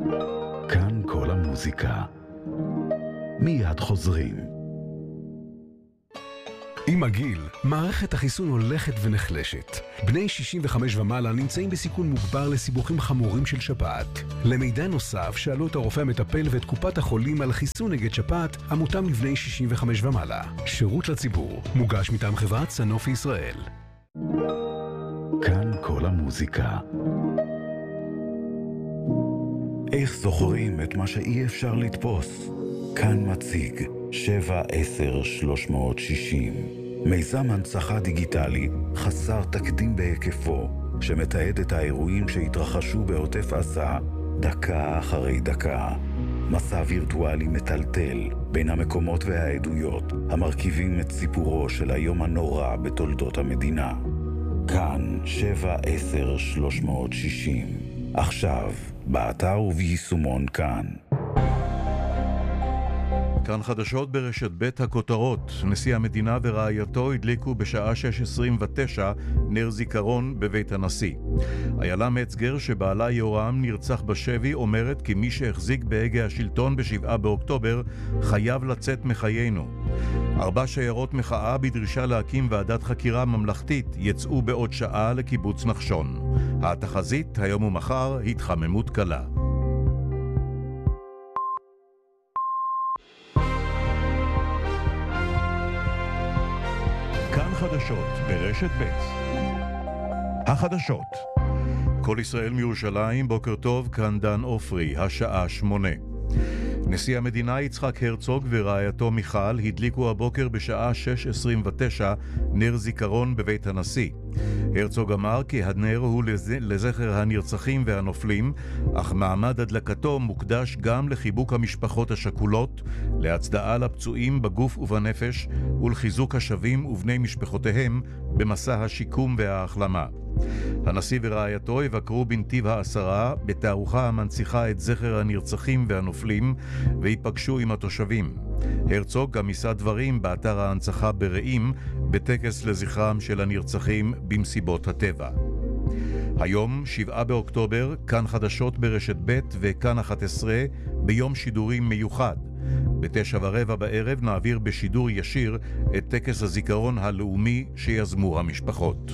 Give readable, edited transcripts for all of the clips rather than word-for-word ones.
כאן כל המוזיקה. מיד חוזרים. עם הגיל, מערכת החיסון הולכת ונחלשת. בני 65 ומעלה נמצאים בסיכון מוגבר לסיבוכים חמורים של שפעת. למידע נוסף, שאלו את הרופא המטפל ואת קופת החולים על חיסון נגד שפעת המותאם לבני 65 ומעלה. שירות לציבור, מוגש מטעם חברת סנופי ישראל. כאן כל המוזיקה. איך זוכרים את מה שאי אפשר לתפוס? כאן מציג 7-10-360, מיזם הנצחה דיגיטלי חסר תקדים בהיקפו, שמתעד את האירועים שהתרחשו בעוטף עזה דקה אחרי דקה. מסע וירטואלי מטלטל בין המקומות והעדויות המרכיבים את סיפורו של היום הנורא בתולדות המדינה. כאן 7-10-360, עכשיו באתר וביישומון כאן. כאן חדשות ברשת ב' הכותרות. נשיא המדינה ורעייתו הדליקו בשעה 6:29 נר זיכרון בבית הנשיא. איילה מצגר שבעלה יורם נרצח בשבי אומרת כי מי שהחזיק בהגה השלטון ב7 באוקטובר חייב לצאת מחיינו. 4 שיירות מחאה בדרישה להקים ועדת חקירה ממלכתית יצאו בעוד שעה לקיבוץ נחשון. התחזית היום ומחר התחממות קלה. כאן חדשות ברשת ב'. החדשות. כל ישראל מירושלים, בוקר טוב, כאן דן אופרי, השעה 8. נשיא המדינה יצחק הרצוג ורעייתו מיכל הדליקו הבוקר בשעה 6:29 נר זיכרון בבית הנשיא. הרצוג אמר כי הנר הוא לזכר הנרצחים והנופלים, אך מעמד הדלקתו מוקדש גם לחיבוק המשפחות השכולות, להצדעה לפצועים בגוף ובנפש ולחיזוק השבים ובני משפחותיהם במסע השיקום וההחלמה. הנשיא ורעייתו יבקרו בנתיב העשרה בתערוכה המנציחה את זכר הנרצחים והנופלים ויפגשו עם התושבים. הרצוג גם יישא דברים באתר ההנצחה ברעים בטקס לזכרם של הנרצחים במסיבות הטבע. היום, 7 באוקטובר, כאן חדשות ברשת ב' וכאן 11 ביום שידורים מיוחד. ב9:15 בערב נעביר בשידור ישיר את טקס הזיכרון הלאומי שיזמו המשפחות.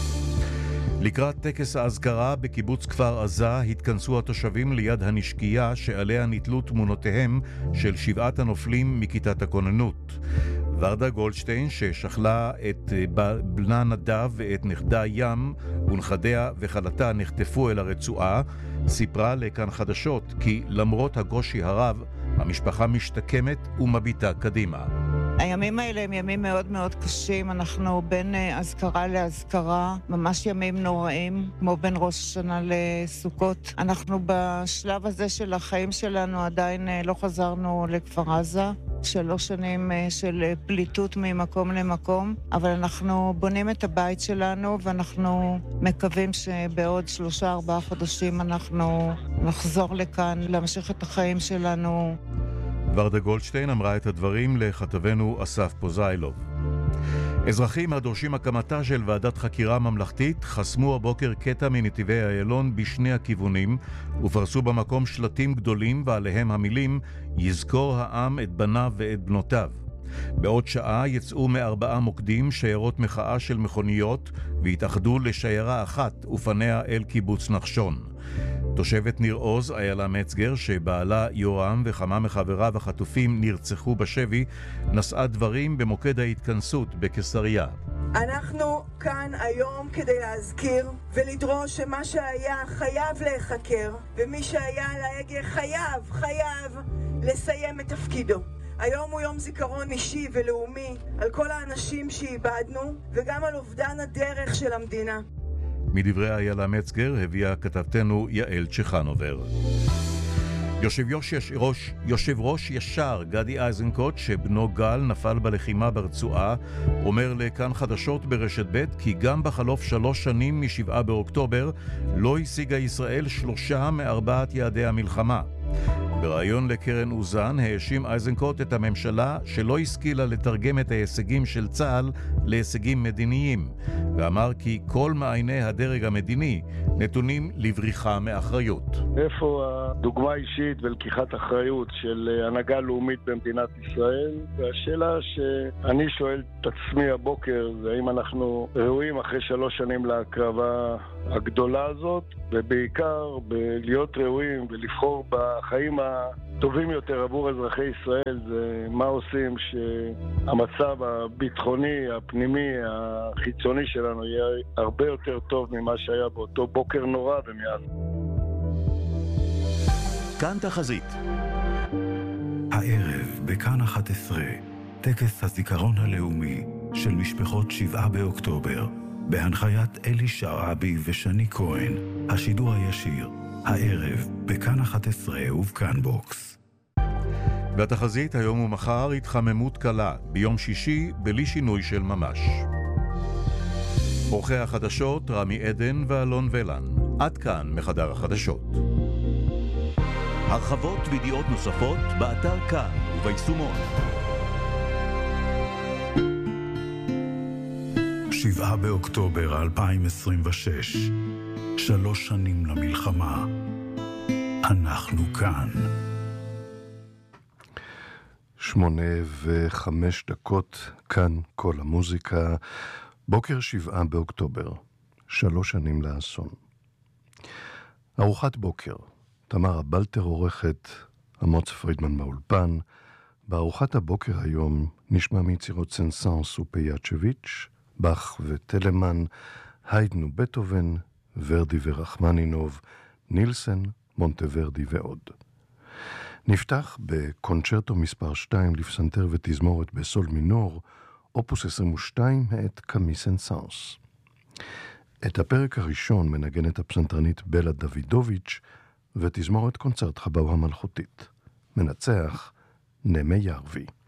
לקראת טקס האזכרה בקיבוץ כפר עזה התכנסו התושבים ליד הנשקייה שעליה נתלו תמונותיהם של 7 הנופלים מכיתת הכוננות. ורדה גולדשטיין ששכלה את בנה נדב ואת נכדה ים ונכדיה וחלתה נחטפו אל הרצועה, סיפרה לכאן חדשות כי למרות הקושי הרב המשפחה משתקמת ומביטה קדימה. הימים האלה הם ימים מאוד מאוד קשים, אנחנו בין אזכרה להזכרה, ממש ימים נוראים, כמו בין ראש השנה לסוכות. אנחנו בשלב הזה של החיים שלנו עדיין לא חזרנו לכפר עזה, 3 שנים של פליטות ממקום למקום, אבל אנחנו בונים את הבית שלנו ואנחנו מקווים שבעוד 3-4 חודשים אנחנו נחזור לכאן, להמשיך את החיים שלנו. ורדה גולדשטיין אמרה את הדברים לכתבנו אסף פוזיילוב. אזרחים הדורשים הקמתה של ועדת חקירה ממלכתית חסמו הבוקר קטע מנתיבי איילון בשני הכיוונים ופרסו במקום שלטים גדולים ועליהם המילים יזכור העם את בניו ואת בנותיו. בעוד שעה יצאו מ4 מוקדים שיירות מחאה של מכוניות והתאחדו לשיירה אחת ופניה אל קיבוץ נחשון. תושבת ניר עוז, איילה מצגר, שבעלה יורם וכמה מחבריו החטופים נרצחו בשבי, נשאה דברים במוקד ההתכנסות בקיסריה. אנחנו כאן היום כדי להזכיר ולדרוש שמה שהיה חייב להיחקר, ומי שהיה על ההגה חייב לסיים את תפקידו. היום הוא יום זיכרון אישי ולאומי על כל האנשים שאיבדנו וגם על אובדן הדרך של המדינה. מדברי איילה מצגר הביאה כתבתנו יעל צ'חנובר. יושב ראש ישר גדי איזנקוט שבנו גל נפל בלחימה ברצועה אומר לכאן חדשות ברשת ב' כי גם בחלוף 3 שנים מ7 באוקטובר לא השיגה ישראל 3 מ4 יעדי המלחמה. ברעיון לקרן אוזן האשים איזנקוט את הממשלה שלא השכילה לתרגם את ההישגים של צה"ל להישגים מדיניים, ואמר כי כל מעייני הדרג המדיני נתונים לבריחה מאחריות. איפה הדוגמה האישית ולקיחת אחריות של הנהגה לאומית במדינת ישראל? והשאלה שאני שואל את עצמי הבוקר זה האם אנחנו ראויים אחרי 3 שנים להקרבה הגדולה הזאת, ובעיקר בלהיות ראויים ולבחור בחיים הטובים יותר עבור אזרחי ישראל. זה מה עושים שהמצב הביטחוני, הפנימי, החיצוני שלנו יהיה הרבה יותר טוב ממה שהיה באותו בוקר נורא ומאז. כאן תחזית. הערב בכאן 11, טקס הזיכרון הלאומי של משפחות 7 באוקטובר, בהנחיית אלי שרעבי ושני כהן, השידור הישיר, הערב בכאן 11 ובכאן בוקס. בתחזית היום ומחר התחממות קלה, ביום שישי בלי שינוי של ממש. עורכי החדשות רמי עדן ואלון ולן. עד כאן מחדר החדשות. הרחבות וידיעות נוספות באתר כאן וביישומון. 7 באוקטובר 2026, 3 שנים למלחמה. אנחנו כאן. 8:05, כאן כל המוזיקה. בוקר 7 באוקטובר, 3 שנים לאסון. ארוחת בוקר, תמרה בלטר עורכת, אמוץ פרידמן באולפן. בארוחת הבוקר היום נשמע מיצירות סנסנס ופייאצ'ביץ', באך וטלמן, היידן ובטהובן, ורדי ורחמנינוב, נילסן, מונטוורדי ועוד. נפתח בקונצ'רטו מספר 2 לפסנתר ותזמורת בסול מינור, אופוס 22 מאת קאמי סנסנס. את הפרק הראשון מנגנת הפסנתרנית בלה דוידוביץ' ותזמורת קונצרט חב"ו המלכותית. מנצח נמי ירווי.